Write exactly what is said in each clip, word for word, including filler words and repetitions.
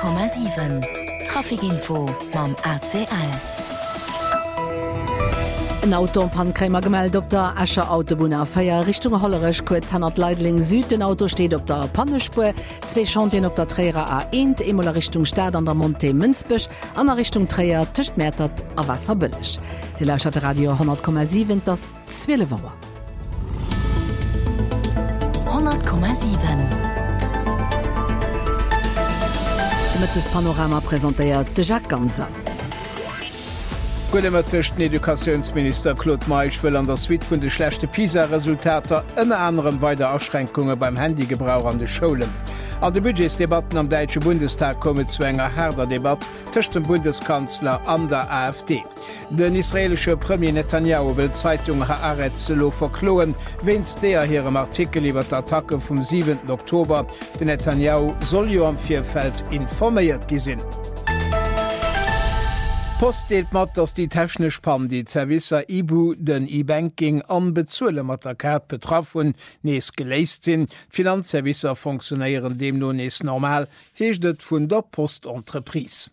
Komma sieben Trafikinfo mam A C L. Ein Autopannkrämer gemeldet op der Ascher Autobahn Feier Richtung Hollerech kurz hundert Leitling Süd. Den Auto steht op der Pannespur, zwei Chantien op der Träger A eins, immer Richtung Stadt an der Monte Münzbüsch, an der Richtung Träger Tischtmertert a Wasserbüllech. Die Lauscherte Radio hundert Komma sieben, das zwölf Uhr. hundert Komma sieben. Mit das Panorama präsentiert de Jacques Ganser. Gutmmerchten Edukationsminister Claude Meich will an der Suite vun de schlechte PISA-Resultater ënner anderem weiter Erschränkungen beim Handygebrauch an de Schulen. An de Budgetsdebatten am Deutsche Bundestag komme zu enger herder Debatte zwischen dem Bundeskanzler an der AfD. Den israelische Premier Netanyahu will Zeitung Haaretz verkloen, wenns der ihrem Artikel über die Attacke vom siebenten Oktober. Den Netanyahu soll jo am Vierfeld informiert gesinn. Post deelt mat, dats die technisch Pam die Servicer I B U den E-Banking an bezuele mat der Karte betraff hun nees geléist sinn. Finanzservicer funktionieren dem no nees normal, heeschtet vun der Postentreprise.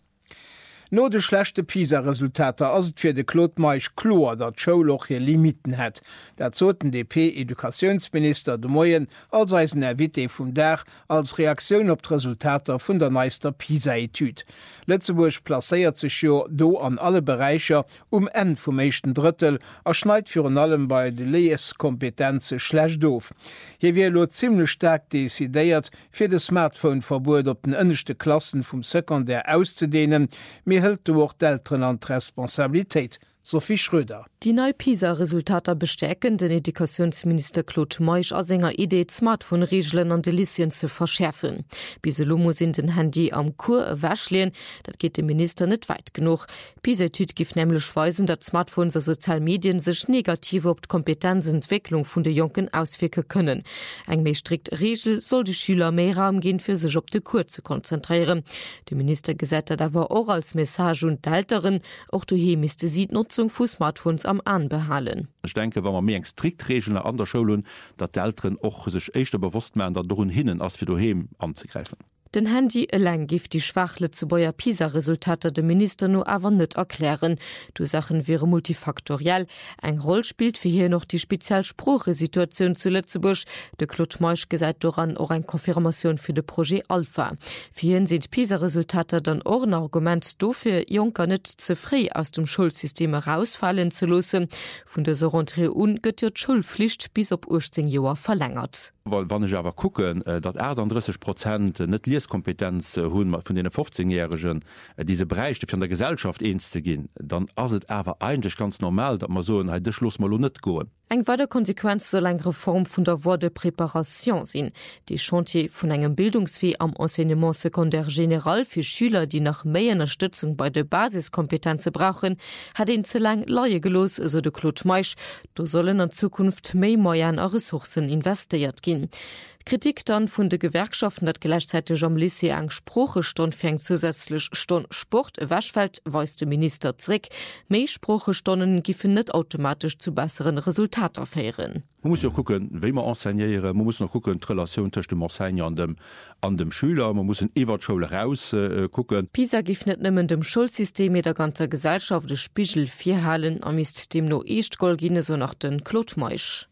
No de schlechte PISA-Resultater ass fir de Claude Meich klar, dat Schouloch hier Limiten hett. Der zoten D P-Edukationsminister de Moyen als eisen Erwitte vum Dach als Reaktion op d'Resultater vun der neister PISA-Etüd. Lützeburg placéiert sech jo do an alle Bereicher um en vum meeschten Drittel, er schneit fir an allem bei de Leeskompetenze schlecht doof. Hier wie lo ziemlich stark desideiert fir de Smartphone-Verbot op den ënnechte Klassen vum Sekundär auszudehnen, mir hält du auch d'Eltern an Responsabilität. Sophie Schröder. Die neue PISA-Resultater bestärken den Edukationsminister Claude Meich als enger Idee, Smartphone-Regeln an Delizien zu verschärfen. Biselo muss in den Handy am Kur wäschlehen, das geht dem Minister nicht weit genug. PISA-Tüt gibt nämlich weisen, dass Smartphones und Sozialmedien sich negativ auf die Kompetenzentwicklung von den Jungen auswirken können. Eine mehr strikte Regel soll die Schüler mehr Raum geben, für sich auf die Kur zu konzentrieren. Der Minister gesagt hat aber auch als Message und Älteren, auch daheim müsste sie die Nutzung von Smartphones am anbehalen. Ich denke, wenn man mehr strikt Regeln an der Schulen, dass die Eltern auch sich echt bewusst machen, dass darum hinnen, als wir daheim anzugreifen. Den Handy allein gibt die schwachle zu beier PISA-Resultate dem Minister nur aber nicht erklären. Die Sachen wäre multifaktoriell. Ein Roll spielt für hier noch die Spezialspruche-Situation zu Lützeburg. Der Claude Meich gesagt daran auch eine Konfirmation für das Projekt Alpha. Für ihn sind PISA-Resultate dann auch ein Argument dafür, Junker nicht zu früh aus dem Schulsystem rausfallen zu lassen. Von der Rentrée wird die Schulpflicht bis auf achtzehn Jahre verlängert. Weil, wenn ich aber gucken, dass dreißig Prozent nicht Leskompetenz hun von den fünfzehnjährigen diese Bereiche von der Gesellschaft eins zu gehen, dann ist es aber eigentlich ganz normal, dass man so ein das Schluss mal nicht gehen. Eng weitere Konsequenz soll eine Reform von der Voie de Préparation sein. Die Chantier von einem Bildungsweg am Enseignement Secondaire General für Schüler, die nach mehr Unterstützung bei der Basiskompetenzen brauchen, hat ihn zu lang Leue gelos, so der Claude Meich. Da sollen in Zukunft mehr Moyen und Ressourcen investiert gehen. Kritik dann von den Gewerkschaften, dass gleichzeitig am Lycée eine Sprachestunde fängt, zusätzlich Stunde Sport wäschfällt, weist der Minister zurück. Mehr Sprachstunden geben nicht automatisch zu besseren Resultaten führen. Man muss ja gucken, wie man enseignieren, man muss noch gucken, die Relation zwischen dem Enseignant an dem, an dem Schüler, man muss in die Schule raus äh, gucken. PISA gibt nicht nur dem Schulsystem mit der ganzen Gesellschaft den Spiegel vierhalten, am ist dem noch echt Golgine, so nach den Claude Meich.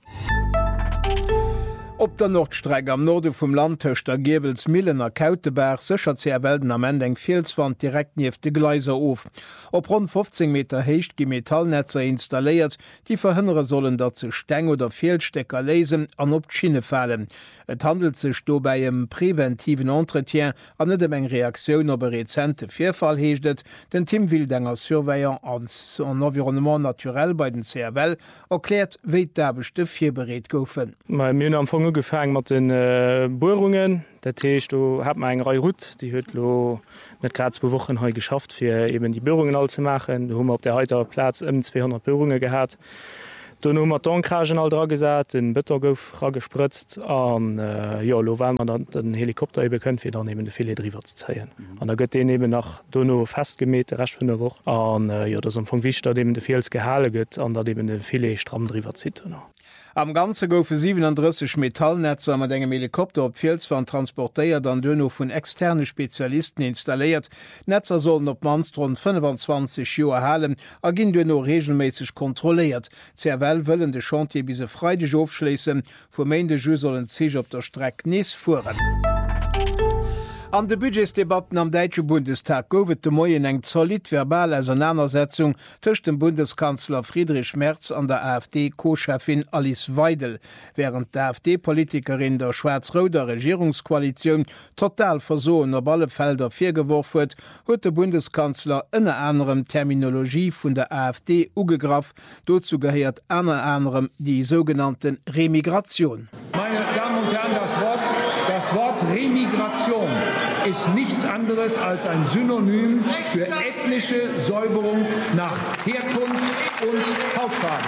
Op der Nordstreck am Norde vum Land töcht der Gewels Millener Kauteberg secher ze Welten am Ende eng Felswand direkt nief de Gleiser of. Op rund fünfzehn Meter heicht gi Metallnetzer installiert, die verhindere sollen dat ze Stäng oder Fehlstecker lesen an op Schiene fallen. Et handelt sech dobei em präventiven Entretien an net eng Reaktion op rezente Vierfall heeschtet, den Team Wildenger Surveillant ans an Environnement naturell bei den C R L erklärt, wéi d'erbechte Vierbereet goufen. Gefangen mat den äh, Bohrungen, der Tisch du hat man eng Reihut, die huet lo net grad zwei Wochen he geschafft, fir eben die Bohrungen all zu machen. Du hummer op der heutiger Platz um zweihundert Bohrungen gehabt. Du hummer Donkragen all dra gesat, den Bëtter gouf ra gespritzt an äh, ja, lo war man dann den Helikopter ebe könnt fir dann eben de viele Driwer zu zeien. An mhm. der gëtt den eben nach Donno festgemäht recht vun der woch an äh, ja, das vu Wichter dem de Fels gehale gëtt, an der eben de viele Strammdriwer zit. Am ganze goufe siebenunddreißig Metallnetzer mat engem Helikopter op Felswand transportéiert an Dënno vun externe Spezialisten installiert. Netzer sollen op Manstron fünfundzwanzig Joer halen, a ginn Dënno regelmäßig kontrolliert. C W L wëllen de Chantier bise freiidech aufschleessen, vu méinde Ju sollen Zeeg op der Streck nees fuhren. An de Budgetsdebatten am Deitsche Bundestag gouft de Moien eng solid verbal Auseinandersetzung tëcht dem Bundeskanzler Friedrich Merz an der AfD-Co-Chefin Alice Weidel, während der AfD-Politikerin der schwarz-roter Regierungskoalition total versoen op alle Felder firgeworfen huet, huet de Bundeskanzler ënne anderem Terminologie vun der AfD ugegraf, dozu gehäert ënne anderem die sogenannten Remigration. Meine Damen und Herren, das Wort, das Wort Remigration ist nichts anderes als ein Synonym für ethnische Säuberung nach Herkunft und Hautfarbe.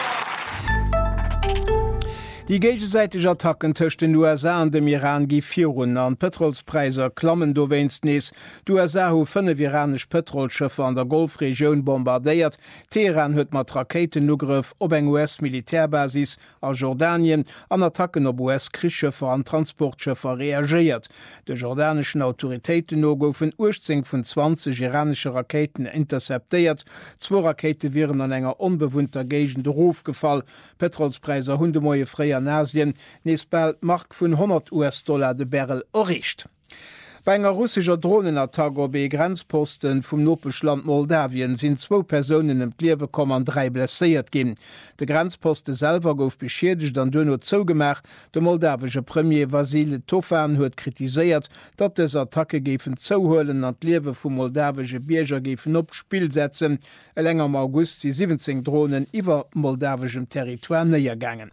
Die gegenseitige Attacken töcht den U S A an dem Iran gi virun an Petrolspreiser klammen do west nees. D U S A hu fënne iranisch Petrolschëffer an der Golfregion bombardéiert. Teheran huet mat Raketenugriff op eng U S-Militärbasis a Jordanien an Attacken op U S-Krischëffer an Transportschëffer reagiert. De jordanischen Autoritäten no goufen Urzing vun zwanzig iranische Raketen interceptéiert. Zwo Rakete viren an enger onbewunter Gegent Rofgefall. Petrolspreiser hunde moie Freier an Asien nesbal mark vun hundert US-Dollar de Barrel erricht. Bei enger russischer Drohnenattack op e Grenzposten vum Nopelschland Moldawien sind zwo Personen em Liewe kom an drei blesséiert gin. De Grenzposte selber gouf beschädigt an dënno zougemach. De moldawsche Premier Vasile Tofan huet kritiséiert, dat des Attacke géfen zouhoelen an d Liewe vum moldawsche Bierger géfen opspiel setzen. El engem August si siebzehn Drohnen iwwer moldawschem Territoire näier gangen.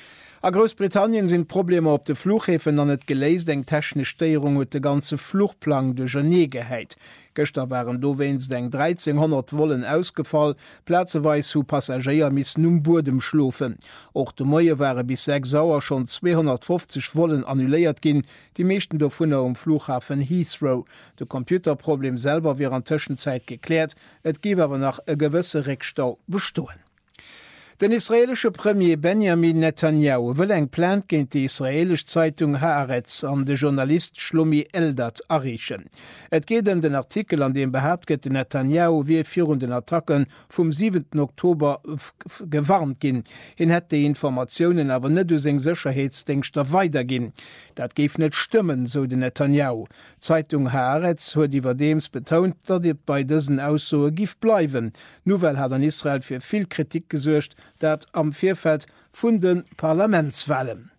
A Großbritannien sind Probleme op de Flughäfen an net geléist eng technisch Steierung huet de ganze Fluchtplan de Genée geheit. Göster waren do west eng dreizehnhundert Wollen ausgefall, Plazeweis zu Passagier miss num Burdem schlofen. Och de Moie waren bis sechs Sauer schon zweihundertfünfzig Wollen annuléiert ginn, die meeschten do vunner um Flughafen Heathrow. De Computerproblem selber wie an Tschenzeit geklärt, et giwe aber nach e gewësse Reckstau bestoen. Den israelsche Premier Benjamin Netanyahu will eng plant géint die israelisch Zeitung Haaretz an de Journalist Shlomi Eldad errichten. Et geht um den Artikel, an dem behauptet gët Netanyahu wie virden Attacken vom siebenten Oktober gewarnt ginn. Hin het die Informationen aber net us eng Sicherheitsdenkster weitergin. Dat geef net stimmen, so de Netanyahu. Zeitung Haaretz huet iwwer dems betont, dat dit bei diesen Aussoe gif bleiwen. Nuwel hat an Israel fir viel Kritik gesuercht, dat am Vierfeld vun den Parlamentswahlen.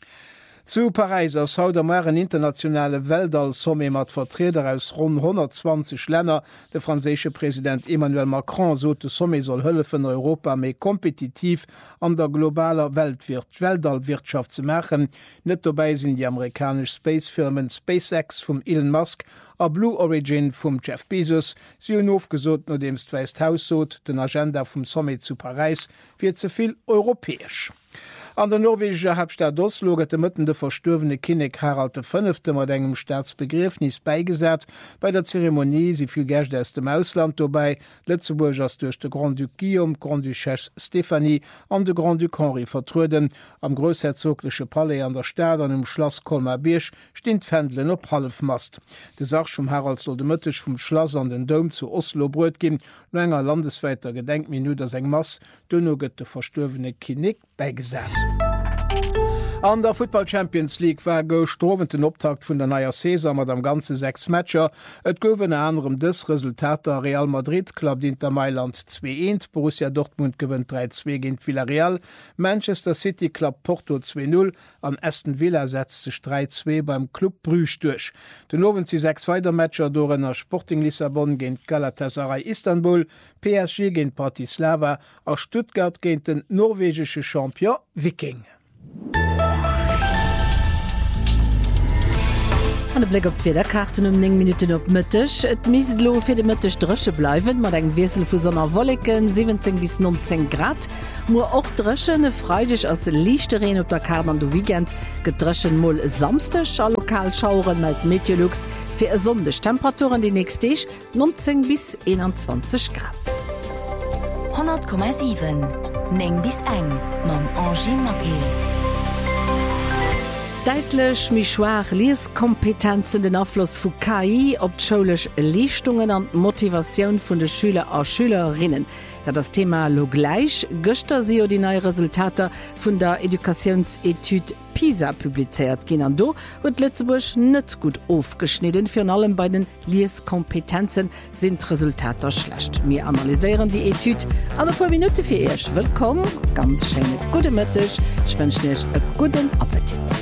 Zu Paris ass haut am en internationale Weltallsomme mat Vertreter aus rund hundertzwanzig Länder. De franzésche Präsident Emmanuel Macron so de Somme soll hëlle vun Europa méi kompetitiv an der globaler Weltwirt Weltallwirtschaft ze machen. Net dabei sinn die amerikasch Spacefirmen SpaceX vum Elon Musk a Blue Origin vum Jeff Bezos si hun ofgesot no demst weist Haussot den Agenda vum Somme zu Paris fir zeviel europäesch. An der norwegische Hauptstadt Oslo gët mëtten de verstorvene Kinnek Harald de Fünfte mat engem Staatsbegriffnis beigesat. Bei der Zeremonie si viel Gächt aus dem Ausland vorbei, Lützeburg ass durch de Grand Duc Guillaume, Grand Duchesse Stephanie an de Grand Duc Henri vertruden. Am großherzogsche Palais an der Stadt an dem Schloss Kolmar-Birch stint Fändlen op Halfmast. De Sach um Harald soll de Mëttech vum Schloss an den Dom zu Oslo brot gin, no enger landesweiter Gedenkminute as eng Mass, dënno gëtt de verstorvene Kinnek beigesat. An der Football Champions League war go strowen den Optakt vun der naier Saison mat am ganze sechs Matscher. Et gouwen anderem des Resultater Real Madrid klappt Inter Mailand zwei eins, Borussia Dortmund gewinnt drei zwei gegen Villarreal, Manchester City klappt Porto zwei null, an Aston Villa setzt sich drei zwei beim Club Brüch durch. Den nowen sie sechs weiter Matscher dorenner Sporting Lissabon gegen Galatasaray Istanbul, P S G gegen Bratislava, a Stuttgart gegen den norwegische Champion Viking. An de Blick op Federkarten um neng Minuten op Mëttech. Et mislo fir de Mëttech Drësche bleiwen, mat eng Wesel vu sonner Wolleken siebzehn bis neunzehn Grad. Mo och Drëschen e freidech ass Lichtereen op der Kar an de Weekend. Gedrëschen moll samstech a Lokalschauren meldt Meteorlux fir e sondech Temperaturen die nächsteich neunzehn bis einundzwanzig Grad. hundert Komma sieben Neng bis eng mam Angie Mackey. Deitlech michoir Lieskompetenzen den Affluss vu K I op d'scholech Lichtungen an Motivationun vun de Schüler a Schülerinnen. Da das Thema lo gleich Göster sie die neue Resultate vun der Edukationsetüd PISA publiziert gin an do und Lützeburg net gut aufgeschnitten für allem bei den Lieskompetenzen sind Resultate schlecht. Wir analysieren die Etüd an paar Minute für euch. Willkommen, ganz schöne gute Mittag. Ich wünsche euch einen guten Appetit.